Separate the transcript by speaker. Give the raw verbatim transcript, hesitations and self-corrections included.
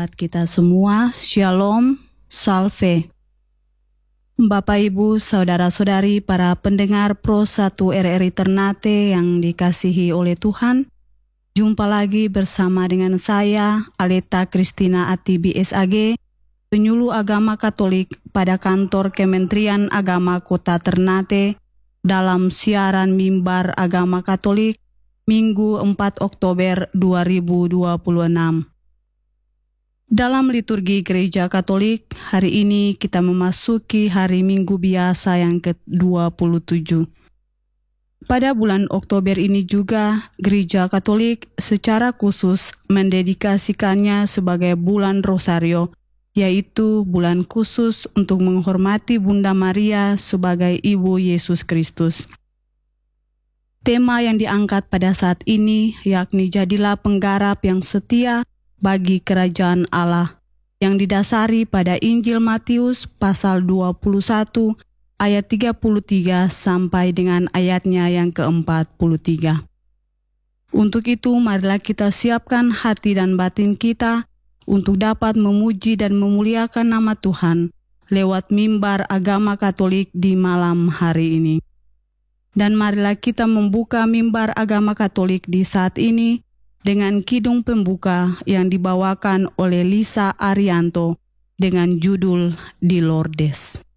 Speaker 1: buat kita semua. Shalom, salve. Bapak, Ibu, Saudara-saudari, para pendengar Pro satu R R I Ternate yang dikasihi oleh Tuhan, jumpa lagi bersama dengan saya, Aleta Kristina Ati B S A G, penyuluh agama Katolik pada kantor Kementerian Agama Kota Ternate, dalam siaran Mimbar Agama Katolik, Minggu empat Oktober dua ribu dua puluh enam. Dalam liturgi Gereja Katolik, hari ini kita memasuki hari Minggu biasa yang ke dua puluh tujuh. Pada bulan Oktober ini juga, Gereja Katolik secara khusus mendedikasikannya sebagai bulan Rosario, yaitu bulan khusus untuk menghormati Bunda Maria sebagai Ibu Yesus Kristus. Tema yang diangkat pada saat ini yakni jadilah penggarap yang setia bagi kerajaan Allah, yang didasari pada Injil Matius pasal dua puluh satu ayat tiga puluh tiga sampai dengan ayatnya yang keempat puluh tiga. Untuk itu, marilah kita siapkan hati dan batin kita untuk dapat memuji dan memuliakan nama Tuhan lewat mimbar agama Katolik di malam hari ini. Dan marilah kita membuka mimbar agama Katolik di saat ini dengan kidung pembuka yang dibawakan oleh Lisa Arianto dengan judul Di Lourdes.